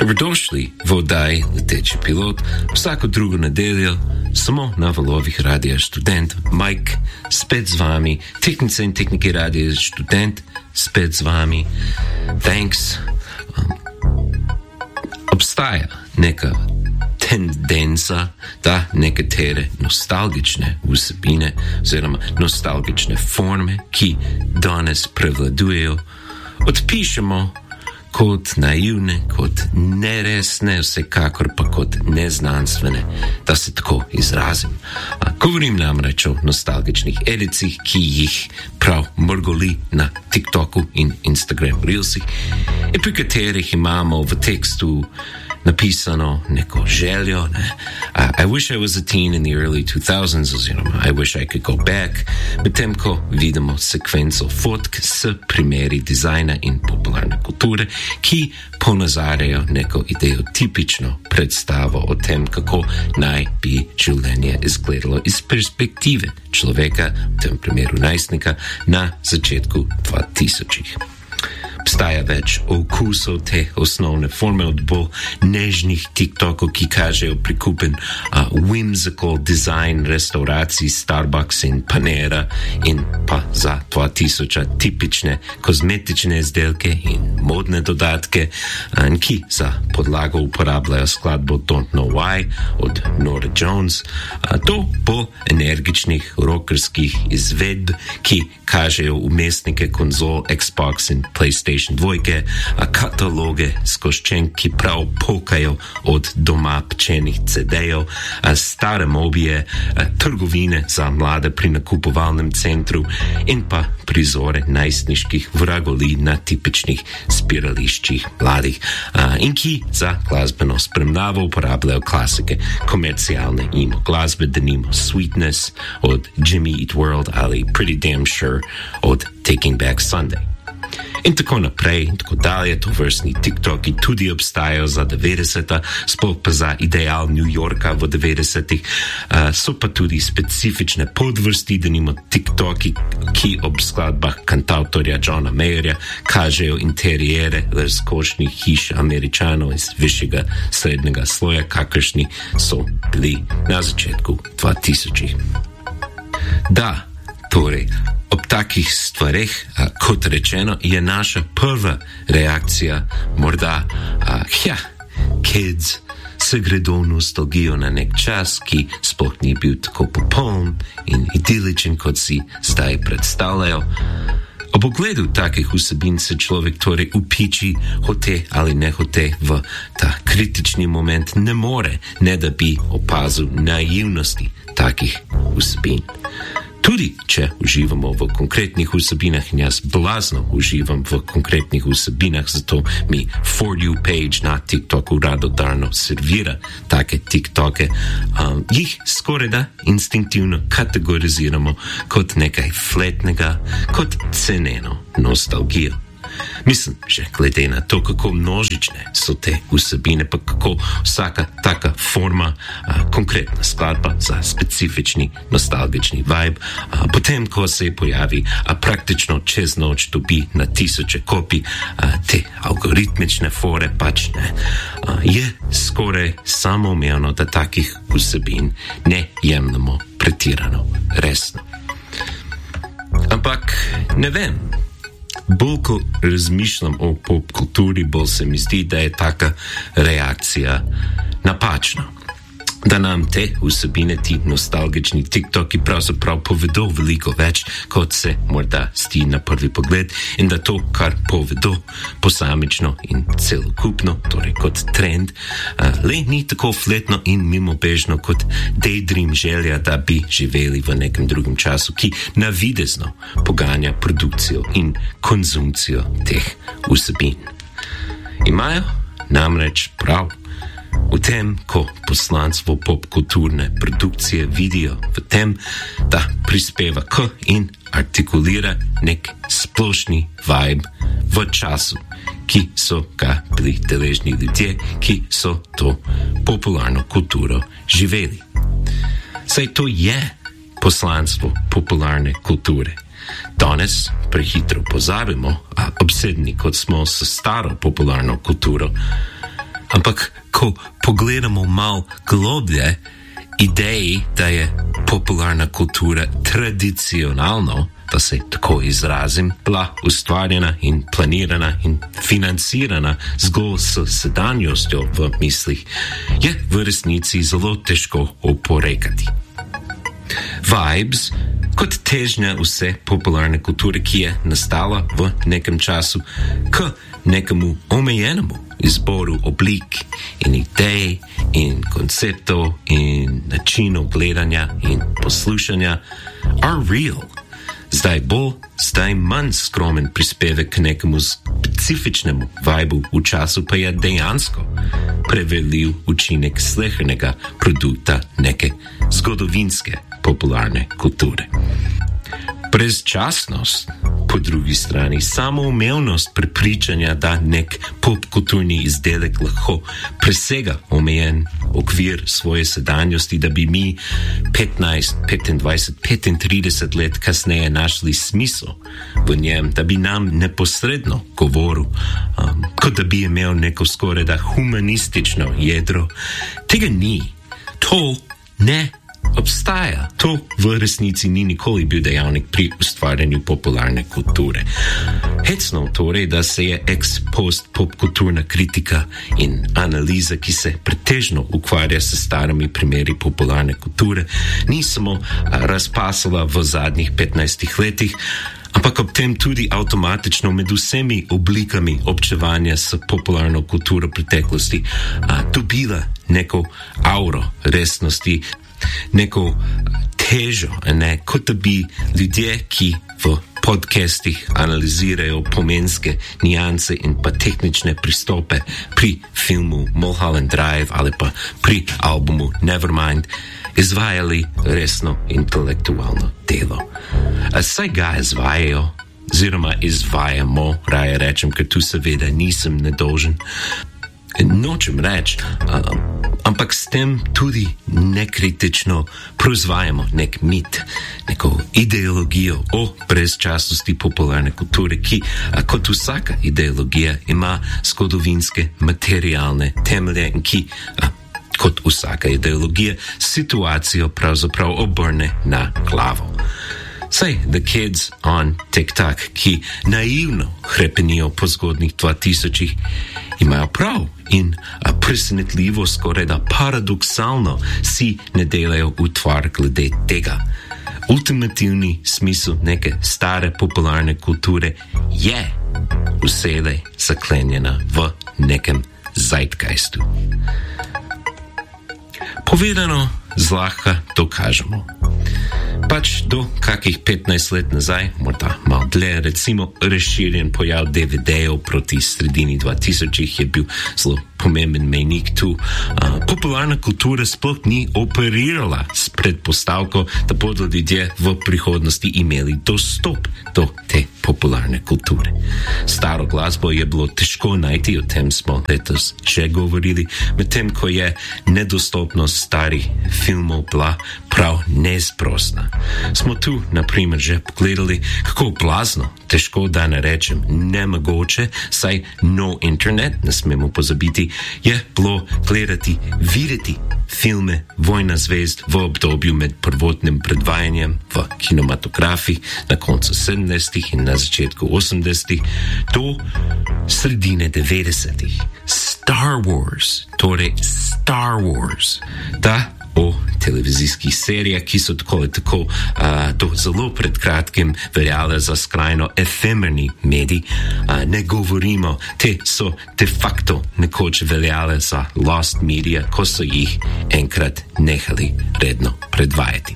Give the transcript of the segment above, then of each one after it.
Dobrodošli v oddaji Leteči pilot, vsako drugo nedeljo, samo na valovih Radia Študent. Mike, spet z vami, tehnice in tehnike Radia Študent, spet z vami. Thanks. Obstaja neka tendenca, da nekatere nostalgične vsebine oziroma nostalgične forme, ki danes prevladujejo, odpišemo kot naivne, kot neresne, vsekakor pa kot neznanstvene, da se tako izrazim. Govorim namreč o nostalgičnih edicih, ki jih prav mrgoli na TikToku in Instagram Reelsih, in pri katerih imamo v tekstu napisano neko željo, ne? I wish I was a teen in the early 2000s, oziroma I wish I could go back, medtem ko vidimo sekvenco fotk s primeri dizajna in popularne kulture, ki ponazarjajo neko ideotipično predstavo o tem, kako naj bi življenje izgledalo iz perspektive človeka, v tem primeru najstnika, na začetku 2000-ih. Obstaja več okusov te osnovne forme, od bolj nežnih TikTokov, ki kažejo prikupen whimsical design restauracij Starbucks in Panera, in pa za 2000 tipične kozmetične izdelke in modne dodatke, ki za podlago uporabljajo skladbo Don't Know Why od Norah Jones, do bolj energičnih rockerskih izvedb, ki kažejo umestnike konzol Xbox in PlayStation 2, kataloge s koščenk, ki prav pokajo od doma pčenih CD-jev, stare mobije, trgovine za mlade pri nakupovalnem centru in pa prizore najstniških vragolij na tipičnih spirališčih mladih, in ki za glasbeno spremljavo uporabljajo klasike komercialne emo glasbe, denimo Sweetness od Jimmy Eat World ali Pretty Damn Sure od Taking Back Sunday. In tako naprej, in tako dalje, to vrstni TikToki tudi obstajajo za 90-ta, sploh pa za ideal New Yorka v 90-ih, so pa tudi specifične podvrsti, denimo TikToki, ki ob skladbah kantautorja Johna Mayerja kažejo interiere razkošnih hiš Američanov iz višjega srednjega sloja, kakršni so bili na začetku 2000-ih. Da, torej, ob takih stvareh, kot rečeno, je naša prva reakcija morda, kids se gredo v nostalgijo na nek čas, ki sploh ni bil tako popoln in idiličen, kot si zdaj predstavljajo. Ob ogledu takih vsebin se človek torej upiči, hote ali ne hote, v ta kritični moment ne more, ne da bi opazil naivnosti takih vsebin. Tudi, če uživamo v konkretnih vsebinah, in jaz blazno uživam v konkretnih vsebinah, zato mi For You page na TikToku radodarno servira take TikToke, jih skorajda instinktivno kategoriziramo kot nekaj fletnega, kot ceneno nostalgijo. Mislim, že glede na to, kako množične so te vsebine, pa kako vsaka taka forma, konkretna skladba za specifični nostalgični vibe, potem, ko se pojavi, praktično čez noč dobi na tisoče kopij te algoritmične fore, pač ne, je skoraj samoumevno, da takih vsebin ne jemljemo pretirano resno. Ampak ne vem, bolj ko razmišljam o popkulturi, bolj se mi zdi, da je taka reakcija napačna. Da nam te vsebine, ti nostalgični TikToki pravzaprav povedo veliko več, kot se morda zdi na prvi pogled, in da to, kar povedo posamično in celokupno, torej kot trend, le ni tako fletno in mimobežno kot daydream želja, da bi živeli v nekem drugem času, ki navidezno poganja produkcijo in konzumcijo teh vsebin. Imajo namreč prav v tem, ko poslanstvo popkulturne produkcije vidijo v tem, da prispeva k in artikulira nek splošni vibe v času, ki so ga bili deležni ljudje, ki so to popularno kulturo živeli. Saj to je poslanstvo popularne kulture. Danes prehitro pozabimo, obsedni kot smo s staro popularno kulturo, Ampak, ko pogledamo malo globlje, ideji, da je popularna kultura tradicionalno, da se tako izrazim, bila ustvarjena in planirana in financirana zgolj s sedanjostjo v mislih, je v resnici zelo težko oporekati. Vibes, kot težnja vse popularne kulture, ki je nastala v nekem času, k nekemu omejenemu izboru oblik in idej in konceptov in načinov gledanja in poslušanja, are real. Zdaj bolj, zdaj manj skromen prispevek k nekemu specifičnemu vibu v času pa je dejansko prevelil učinek slehernega produkta neke zgodovinske popularne kulture. Brezčasnost, po drugi strani, samoumevnost prepričanja, da nek popkulturni izdelek lahko presega omejen okvir svoje sedanjosti, da bi mi 15, 25, 35 let kasneje našli smisel v njem, da bi nam neposredno govoril, kot da bi imel neko skoraj da humanistično jedro. Tega ni. To ne obstaja. To v resnici ni nikoli bil dejavnik pri ustvarjanju popularne kulture. Hecno torej, da se je ex post popkulturna kritika in analiza, ki se pretežno ukvarja s starimi primeri popularne kulture, ni samo razpasala v zadnjih 15 letih, ampak ob tem tudi avtomatično med vsemi oblikami občevanja s popularno kulturo preteklosti dobila neko auro resnosti, neko težo, kot da bi ljudje, ki v podcastih analizirajo pomenske nianse in pa tehnične pristope pri filmu Mulholland Drive ali pa pri albumu Nevermind, izvajali resno intelektualno delo. Saj ga izvajajo, oziroma izvajamo, raje rečem, ker tu seveda nisem nedolžen. Nočem reči, ampak s tem tudi nekritično proizvajamo nek mit, neko ideologijo o brezčasnosti popularne kulture, ki, kot vsaka ideologija, ima zgodovinske materialne temelje in ki, kot vsaka ideologija, situacijo pravzaprav obrne na glavo. Saj, the kids on TikTok, ki naivno hrepenijo po zgodnih 2000-ih, imajo prav in presenetljivo, skoraj da paradoksalno si ne delajo utvar glede tega. Ultimativni smisel neke stare popularne kulture je vselej zaklenjena v nekem zeitgeistu. Povedano zlahka dokažemo. Pač do kakih 15 let nazaj, morda malo dlje, recimo razširjen pojav DVD-jev proti sredini 2000-ih je bil zelo pomemben mejnik tu. Popularna kultura sploh ni operirala s predpostavko, da bodo ljudje v prihodnosti imeli dostop do te popularne kulture. Staro glasbo je bilo težko najti, o tem smo letos že govorili, medtem ko je nedostopnost starih filmov bila prav nezprostna. Smo tu, na primer, že pogledali, kako blazno, težko da ne rečem nemogoče, saj no internet, ne smemo pozabiti, je bilo gledati, videti filme Vojna zvezd v obdobju med prvotnim predvajanjem v kinematografih na koncu 70-ih in na začetku 80-ih do sredine 90-ih. Star Wars, da o televizijskih serijah, ki so tako do zelo pred kratkim veljale za skrajno efemerni medij, ne govorimo, te so de facto nekoč veljale za lost media, ko so jih enkrat nehali redno predvajati.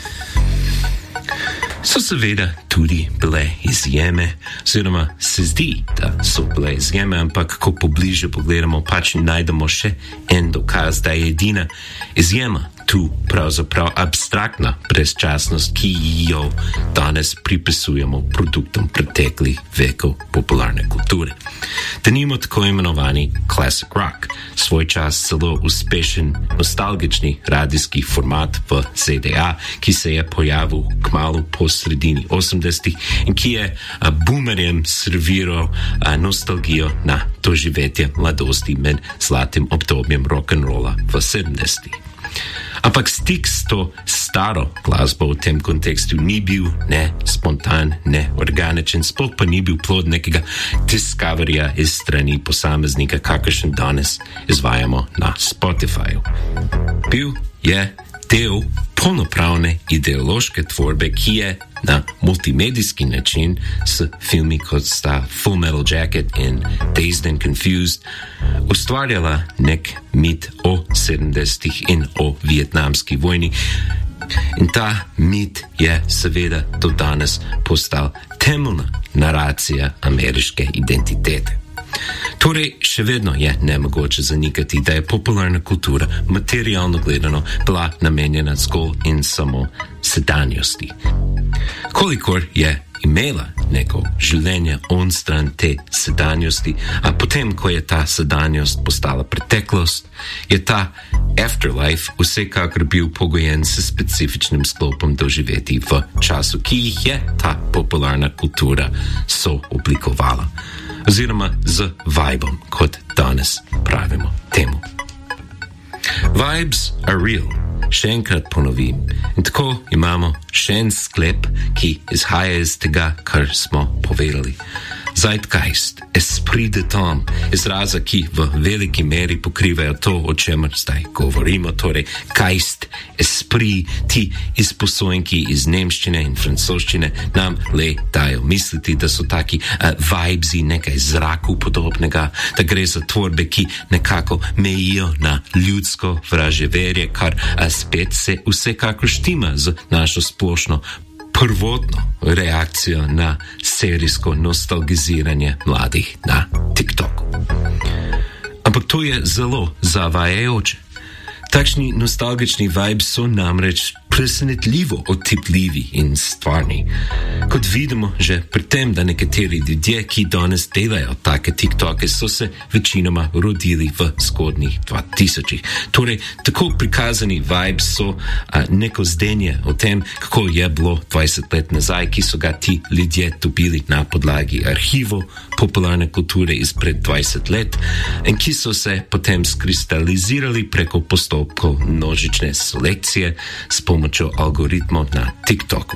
So seveda tudi bile izjeme, oziroma se zdi, da so bile izjeme, ampak ko pobliže pogledamo, pač najdemo še en dokaz, da je edina izjema tu pravzaprav abstraktna brezčasnost, ki jo danes pripisujemo produktom preteklih vekov popularne kulture. Denimo tako imenovani classic rock, svoj čas celo uspešen nostalgični radijski format v ZDA, ki se je pojavil kmalu po sredini 80-ih in ki je boomerjem serviral nostalgijo na doživetje mladosti med zlatim obdobjem rock'n'rolla v 70-ih. Ampak stik s to staro glasbo v tem kontekstu ni bil ne spontan, ne organičen, sploh pa ni bil plod nekega discoverja iz strani posameznika, kakršen danes izvajamo na Spotifyju. Bil je del polnopravne ideološke tvorbe, ki je na multimedijski način s filmi kot sta Full Metal Jacket in Dazed and Confused ustvarjala nek mit o 70-ih in o vietnamski vojni. In ta mit je seveda do danes postal temeljna naracija ameriške identitete. Torej, še vedno je nemogoče zanikati, da je popularna kultura materialno gledano bila namenjena zgolj in samo sedanjosti. Kolikor je imela neko življenje onstran te sedanjosti, a potem, ko je ta sedanjost postala preteklost, je ta afterlife vsekakor bil pogojen s specifičnim sklopom doživeti v času, ki jih je ta popularna kultura sooblikovala. Oziroma z vibom, kot danes pravimo temu. Vibes are real, še enkrat ponovim. In tako imamo še en sklep, ki izhaja iz tega, kar smo povedali. Zeitgeist, esprit de temps, izraza, ki v veliki meri pokrivajo to, o čemer zdaj govorimo, torej geist, esprit, ti izposojenki iz nemščine in francoščine nam le dajo misliti, da so taki vibesi nekaj zraku podobnega, da gre za tvorbe, ki nekako mejijo na ljudsko vraževerje, kar spet se vsekakor štima z našo splošno prvotno reakcijo na serijsko nostalgiziranje mladih na TikToku. Ampak to je zelo zavajajoče. Takšni nostalgični vibes so namreč presenetljivo otipljivi in stvarni. Kot vidimo že pri tem, da nekateri ljudje, ki danes delajo take TikToke, so se večinoma rodili v zgodnjih 2000-ih. Torej, tako prikazani vibes so neko zdenje o tem, kako je bilo 20 let nazaj, ki so ga ti ljudje dobili na podlagi arhivov popularne kulture izpred 20 let in ki so se potem skristalizirali preko postopkov množične selekcije s pomočjo algoritmov na TikToku.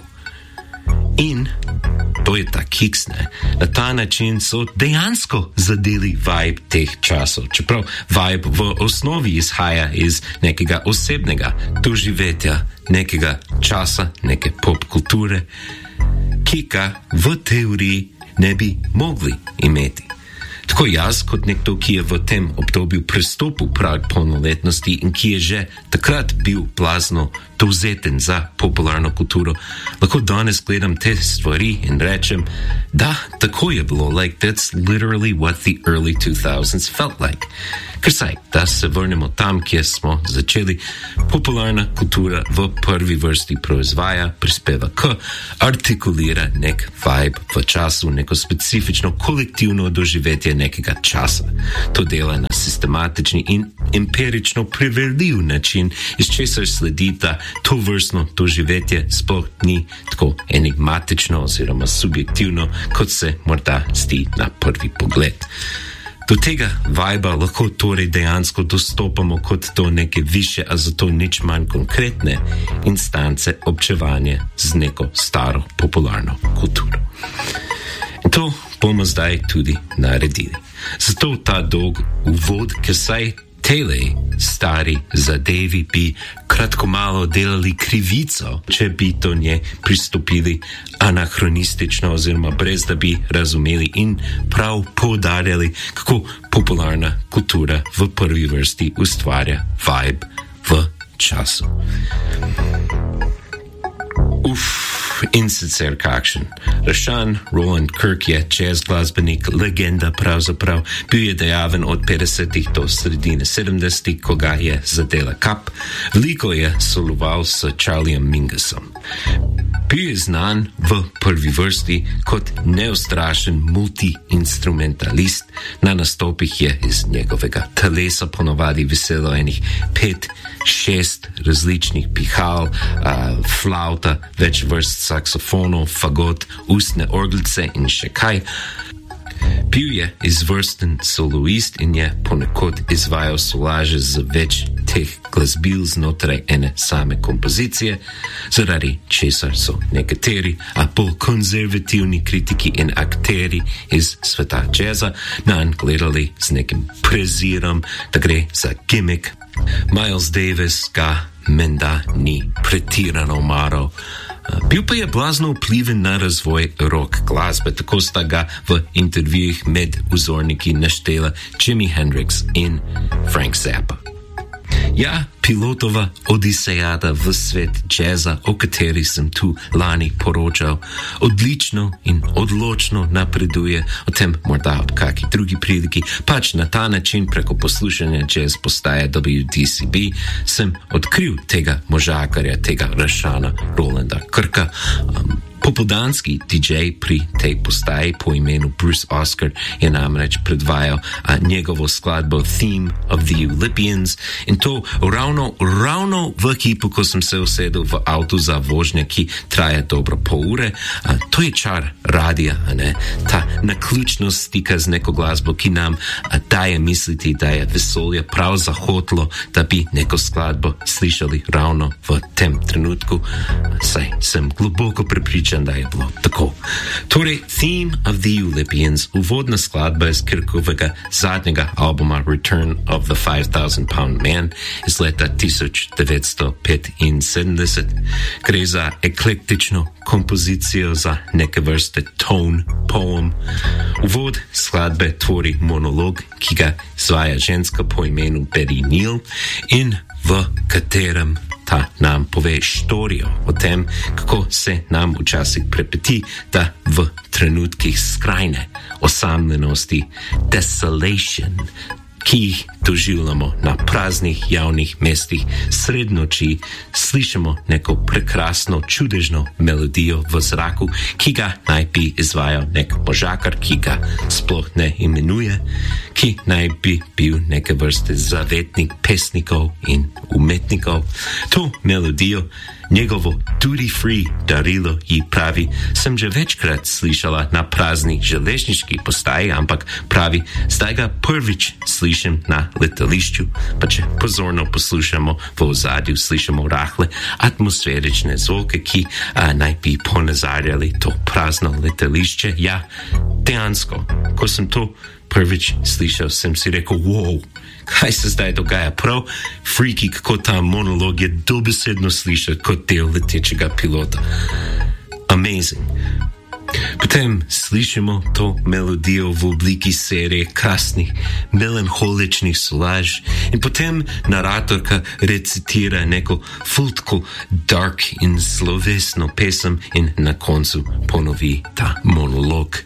In to je ta kiks, ne? Na ta način so dejansko zadeli vibe teh časov, čeprav vibe v osnovi izhaja iz nekega osebnega doživetja, nekega časa, neke pop kulture, ki ga v teoriji ne bi mogli imeti. Tako jaz, kot nekdo, ki je v tem obdobju prestopil prag polnoletnosti in ki je že takrat bil blazno dovzeten za popularno kulturo, lahko danes gledam te stvari in rečem, da, tako je bilo, like that's literally what the early 2000s felt like. Ker saj, da se vrnemo tam, kjer smo začeli, popularna kultura v prvi vrsti proizvaja, prispeva k, artikulira nek vibe v času, neko specifično kolektivno doživetje nekega časa. To dela na sistematični in empirično preverljiv način, iz česar sledi, da to vrstno doživetje sploh ni tako enigmatično oziroma subjektivno, kot se morda zdi na prvi pogled. Do tega vajba lahko torej dejansko dostopamo kot do neke više, a zato nič manj konkretne instance občevanja z neko staro popularno kulturo. In to bomo zdaj tudi naredili. Zato ta dolg uvod, ker saj tele stari zadevi bi kratko malo delali krivico, če bi do nje pristopili anahronistično oziroma brez da bi razumeli in prav poudarjali, kako popularna kultura v prvi vrsti ustvarja vibe v času. In sicer kakšen. Rashan Roland Kirk je jazz glasbenik, legenda pravzaprav. Bil je dejaven od 50-ih do sredine 70-ih, ko ga je zadela kap. Veliko je soloval s Charliem Mingsom. Bil je znan v prvi vrsti kot neustrašen multi-instrumentalist. Na nastopih je iz njegovega telesa ponovadi veselo enih 5-6 različnih pihal, flauta, več vrst saksofonov, fagot, ustne orglice in še kaj. Bil je izvrsten soloist in je ponekod izvajal solaže z več teh glasbil znotraj ene same kompozicije, zaradi česar so nekateri, a bolj konzervativni kritiki in akteri iz sveta jazza nanj gledali z nekim prezirom, da gre za gimmick. Miles Davis ga menda ni pretirano maral. Bil pa je blazno vpliven na razvoj rock glasbe, tako sta ga v intervjujih med vzorniki naštela Jimi Hendrix in Frank Zappa. Ja, pilotova odisejada v svet jazza, o kateri sem tu lani poročal, odlično in odločno napreduje, o tem morda ob kaki drugi priliki, pač na ta način preko poslušanja jazz postaje WDCB sem odkril tega možakarja, tega Rashana Rolanda Kirka. Popoldanski DJ pri tej postaji po imenu Bruce Oscar je namreč predvajal njegovo skladbo Theme of the Olympians in to ravno v hipu, ko sem se usedel v avtu za vožnje, ki traja dobro pol ure. To je čar radija, ne? Ta naključnost stika z neko glasbo, ki nam daje misliti, da je vesolje prav zahotlo, da bi neko skladbo slišali ravno v tem trenutku. Saj sem globoko prepričan, da je bilo tako. Torej, Theme of the Olympians, uvodna skladba iz Kirkovega zadnjega albuma Return of the 5,000-Pound Man iz leta 1975. Gre za eklektično kompozicijo za neke vrste tone poem. Uvod skladbe tvori monolog, ki ga izvaja ženska po imenu Betty Neal in v katerem ta nam pove štorijo o tem, kako se nam včasih prepeti, da v trenutkih skrajne osamljenosti, desolation, ki jih doživljamo na praznih javnih mestih sred noči, slišimo neko prekrasno, čudežno melodijo v zraku, ki ga naj bi izvajal nek možakar, ki ga sploh ne imenuje, ki naj bi bil neke vrste zavetnik pesnikov in umetnikov. To melodijo, njegovo duty-free darilo ji pravi, sem že večkrat slišala na prazni železniški postaji, ampak pravi, zdaj ga prvič slišim na letališču, pa če pozorno poslušamo v ozadju, slišamo rahle atmosferične zvoke, ki naj bi ponazarjali to prazno letališče. Ja, dejansko, ko sem to prvič slišal, sem si rekel, wow, kaj se zdaj dogaja, prav freaky, kako ta monolog je dobesedno slišati kot del letečega pilota. Amazing. Potem slišimo to melodijo v obliki serije krasnih, melanholičnih solaž in potem naratorka recitira neko fultko dark in slovesno pesem in na koncu ponovi ta monolog.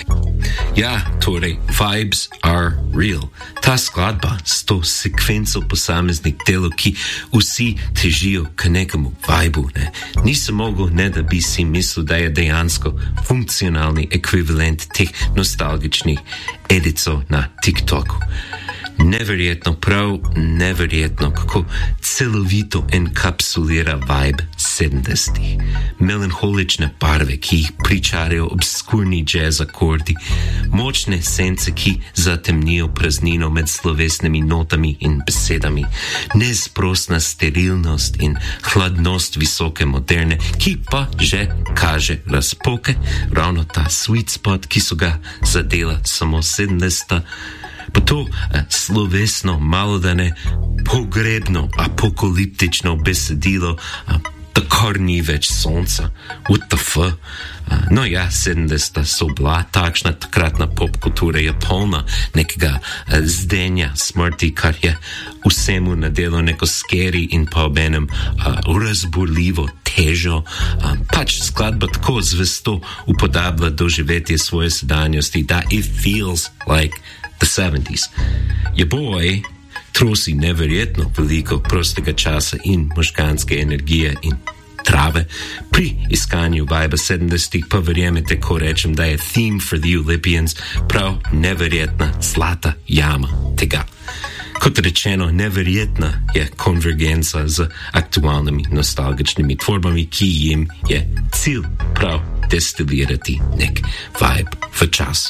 Ja, torej, vibes are real. Ta skladba s to sekvenco posameznih delov, ki vsi težijo k nekemu vibu, ne. Nisem mogel, ne da bi si mislil, da je dejansko funkcionalni ekvivalent teh nostalgičnih edicov na TikToku. Neverjetno, prav neverjetno, kako celovito enkapsulira vibe 70-ih. Melanholične barve, ki jih pričarajo obskurni jazz akordi, močne sence, ki zatemnijo praznino med slovesnimi notami in besedami, nezprostna sterilnost in hladnost visoke moderne, ki pa že kaže razpoke, ravno ta sweet spot, ki so ga zadela samo 70-ta, pa to slovesno, malodane, pogrebno, apokaliptično besedilo, da kar ni več sonca. What the fuck? No ja, 70-ta so bila takšna, takratna popkultura je polna nekega zdenja smrti, kar je vsemu nadelo neko scary in pa obenem razburljivo težo, pač skladba tako zvesto upodablja doživetje svoje sedanjosti, da it feels like the 70s. Je boj trosi neverjetno veliko prostega časa in možganske energije in trave. Pri iskanju vibe 70-ih pa verjemite, ko rečem, da je theme for the Olympians prav neverjetna zlata jama tega. Kot rečeno, neverjetna je konvergenca z aktualnimi nostalgičnimi tvorbami, ki jim je cilj prav destilirati nek vibe v času.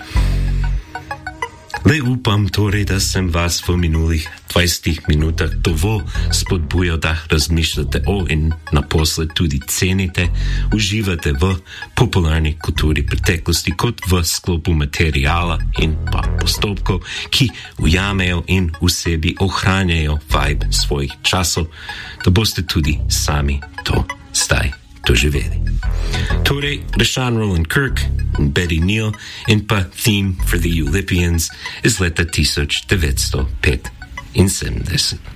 Le upam torej, da sem vas v minulih 20 minutah dovolj spodbujal, da razmišljate in naposled tudi cenite, uživate v popularni kulturi preteklosti kot v sklopu materijala in pa postopkov, ki ujamejo in v sebi ohranjajo vibe svojih časov, da boste tudi sami to zdaj doživeli. Torej, Rashawn Roland Kirk in Betty Neal in pa Theme for the Olympians iz leta 1975.